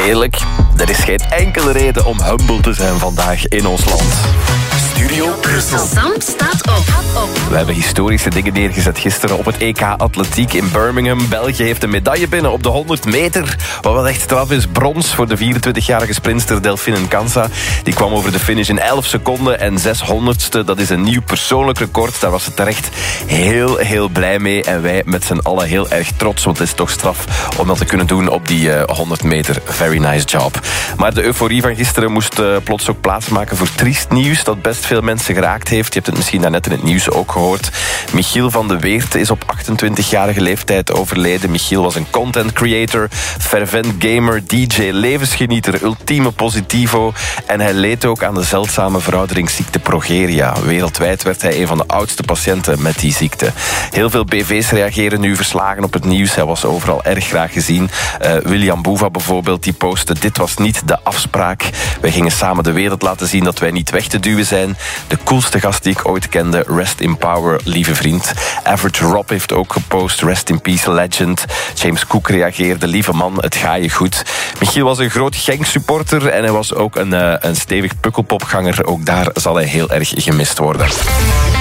Eerlijk, er is geen enkele reden om humble te zijn vandaag in ons land. Studio Brussel. Sam staat op. We hebben historische dingen neergezet gisteren op het EK Atletiek in Birmingham. België heeft een medaille binnen op de 100 meter. Wat wel echt straf is, brons voor de 24-jarige sprinter Delphine Kansa. Die kwam over de finish in 11 seconden en 600ste. Dat is een nieuw persoonlijk record. Daar was ze terecht heel blij mee. En wij met z'n allen heel erg trots. Want het is toch straf om dat te kunnen doen op die 100 meter. Very nice job. Maar de euforie van gisteren moest plots ook plaatsmaken voor triest nieuws dat best veel mensen geraakt heeft. Je hebt het misschien daarnet in het nieuws ook gehoord. Michiel van de Weert is op 28-jarige leeftijd overleden. Michiel was een content creator, fervent gamer, DJ, levensgenieter, ultieme positivo. En hij leed ook aan de zeldzame verouderingsziekte progeria. Wereldwijd werd hij een van de oudste patiënten met die ziekte. Heel veel BV's reageren nu verslagen op het nieuws. Hij was overal erg graag gezien. William Boeva bijvoorbeeld, die postte: dit was niet de afspraak. Wij gingen samen de wereld laten zien dat wij niet weg te duwen zijn. De coolste gast die ik ooit kende. Rest in power, lieve vriend. Average Rob heeft ook gepost: rest in peace, legend. James Cook reageerde: lieve man, het ga je goed. Michiel was een groot Genk-supporter en hij was ook een stevig pukkelpopganger. Ook daar zal hij heel erg gemist worden.